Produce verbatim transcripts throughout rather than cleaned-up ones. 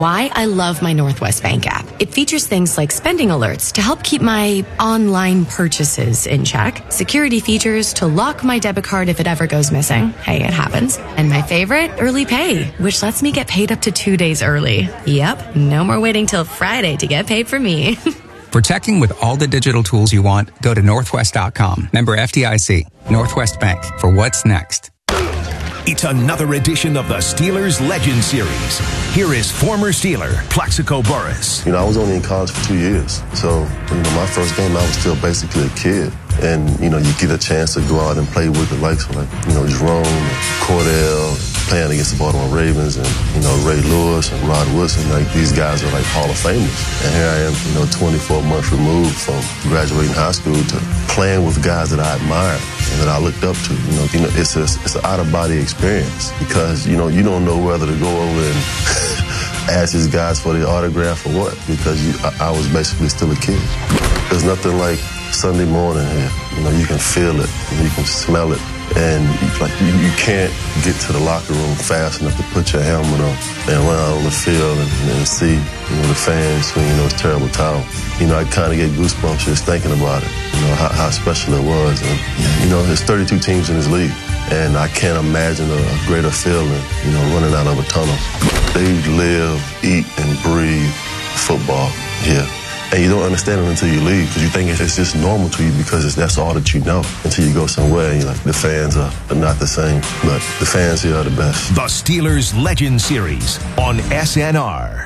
Why I love my Northwest Bank app. It features things like spending alerts to help keep my online purchases in check, security features to lock my debit card if it ever goes missing. Hey, it happens. And my favorite, early pay, which lets me get paid up to two days early. Yep, no more waiting till Friday to get paid for me. For checking with all the digital tools you want, go to northwest dot com. Member F D I C. Northwest Bank. For what's next. It's another edition of the Steelers Legend Series. Here is former Steeler, Plaxico Burress. You know, I was only in college for two years. So, you know, my first game, I was still basically a kid. And, you know, you get a chance to go out and play with the likes of, like, you know, Jerome, Cordell, playing against the Baltimore Ravens, and, you know, Ray Lewis and Rod Woodson. Like, these guys are, like, Hall of Famers. And here I am, you know, twenty-four months removed from graduating high school to playing with guys that I admired and that I looked up to. You know, you know it's, a, it's an out-of-body experience because, you know, you don't know whether to go over and ask these guys for the autograph or what, because you, I, I was basically still a kid. There's nothing like Sunday morning here. You know, you can feel it, you can smell it, and like you, you can't get to the locker room fast enough to put your helmet on and run out on the field and, and see, you know, the fans swinging those terrible towels. You know, I kind of get goosebumps just thinking about it. You know how, how special it was, and you know, there's thirty-two teams in this league, and I can't imagine a, a greater feeling. You know, running out of a tunnel. They live, eat, and breathe football here. And you don't understand it until you leave because you think it's just normal to you because it's, that's all that you know until you go somewhere and you're like, the fans are, are not the same. But the fans here are the best. The Steelers Legend Series on S N R.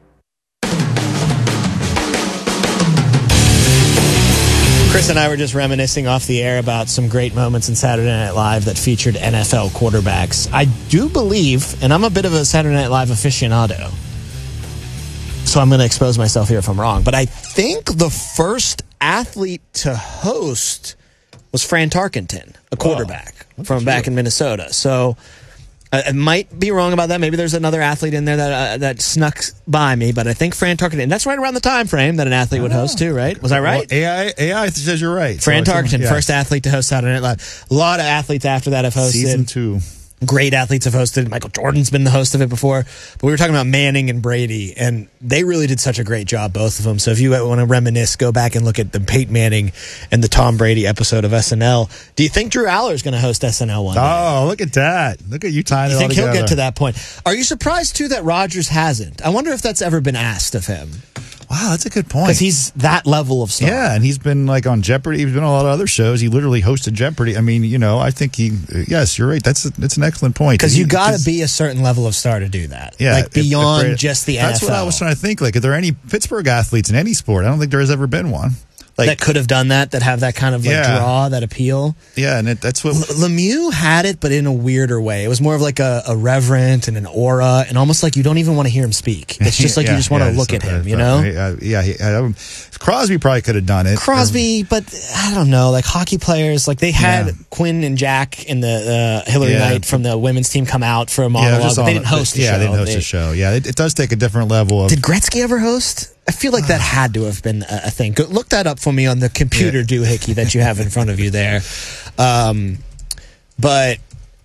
Chris and I were just reminiscing off the air about some great moments in Saturday Night Live that featured N F L quarterbacks. I do believe, and I'm a bit of a Saturday Night Live aficionado, so I'm going to expose myself here if I'm wrong, but I think the first athlete to host was Fran Tarkenton, a quarterback oh, from back in Minnesota. So uh, I might be wrong about that. Maybe there's another athlete in there that uh, that snuck by me, but I think Fran Tarkenton, and that's right around the time frame that an athlete would host too, right? Was I right? Well, A I, A I says you're right. Fran so Tarkenton, yeah. first athlete to host Saturday Night Live. A lot of athletes after that have hosted. Season two. Great athletes have hosted. Michael Jordan's been the host of it before. But we were talking about Manning and Brady, and they really did such a great job, both of them. So if you want to reminisce, go back and look at the Peyton Manning and the Tom Brady episode of S N L. Do you think Drew Aller is going to host S N L one day? Oh, look at that. Look at you tying it all together. You think he'll get to that point? Are you surprised, too, that Rodgers hasn't? I wonder if that's ever been asked of him. Wow, that's a good point. Because he's that level of star. Yeah, and he's been like on Jeopardy. He's been on a lot of other shows. He literally hosted Jeopardy. I mean, you know, I think he. Yes, you're right. That's a, that's an excellent point. Because you got to be a certain level of star to do that. Yeah, like beyond if, if just the that's N F L. That's what I was trying to think. Like, are there any Pittsburgh athletes in any sport? I don't think there has ever been one. Like, that could have done that, that have that kind of like yeah. draw, that appeal. Yeah, and it, that's what... L- Lemieux had it, but in a weirder way. It was more of like a, a reverent and an aura, and almost like you don't even want to hear him speak. It's just like yeah, you just want yeah, to look so, at him, uh, you know? Uh, yeah, he, uh, Crosby probably could have done it. Crosby, um, but I don't know, like hockey players, like they had yeah. Quinn and Jack and the uh, Hillary yeah. Knight from the women's team come out for a monologue, yeah, but they didn't host the yeah, show. Yeah, they didn't host they, the show. Yeah, it, it does take a different level of... Did Gretzky ever host? I feel like that had to have been a thing. Go, look that up for me on the computer yeah. doohickey that you have in front of you there. Um, but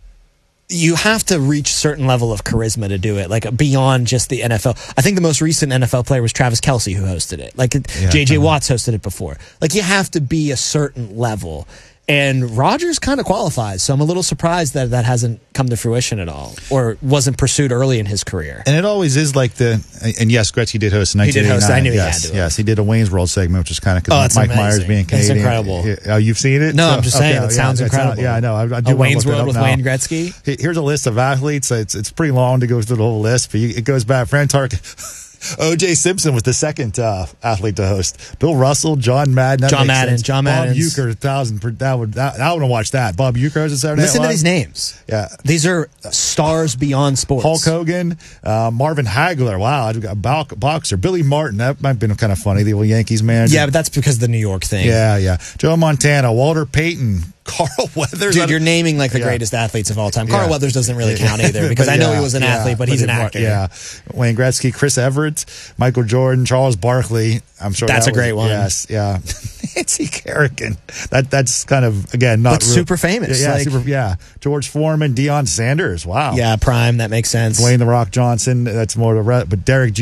you have to reach a certain level of charisma to do it, like beyond just the N F L. I think the most recent N F L player was Travis Kelce who hosted it. Like yeah, J J Watts hosted it before. Like you have to be a certain level. And Rodgers kind of qualifies, so I'm a little surprised that that hasn't come to fruition at all, or wasn't pursued early in his career. And it always is like the, and yes, Gretzky did host in nineteen eighty-nine. He did host, I knew yes, he had to. Yes, he did a Wayne's World segment, which is kind of, because oh, Mike amazing. Myers being Canadian. It's incredible. Oh, you've seen it? No, so, I'm just okay, saying, it yeah, sounds incredible. Not, yeah, I know. I, I do a Wayne's World with now. Wayne Gretzky? Here's a list of athletes. It's it's pretty long to go through the whole list, but it goes back. Fran Tarkenton. O J Simpson was the second uh, athlete to host. Bill Russell, John Madden. That John Madden. Sense. John Bob Madden. Euchre, a thousand. Per, that would. That, I want to watch that. Bob Euchre was a Saturday Listen Night to Live. these names. Yeah, these are stars beyond sports. Hulk Hogan, uh, Marvin Hagler. Wow, a boxer. Billy Martin. That might have been kind of funny. The old Yankees manager. Yeah, but that's because of the New York thing. Yeah, yeah. Joe Montana, Walter Payton. Carl Weathers. Dude, you're naming like the yeah. greatest athletes of all time. Carl yeah. Weathers doesn't really count either because yeah, I know he was an yeah, athlete, but, but he's an actor. Yeah. Wayne Gretzky, Chris Everett, Michael Jordan, Charles Barkley. I'm sure that's that a great was, one. Yes, yeah. Nancy Kerrigan. That that's kind of again not but real, super famous. Yeah, like, super, yeah. George Foreman, Deion Sanders. Wow. Yeah, prime. That makes sense. Dwayne the Rock Johnson. That's more the rest. But Derek